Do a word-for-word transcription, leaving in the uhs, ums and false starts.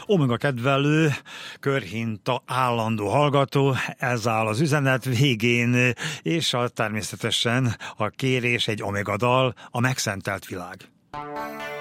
Omega kedvelő, Körhinta állandó hallgató, ez áll az üzenet végén, és a, természetesen a kérés egy Omega dal, a Megszentelt világ.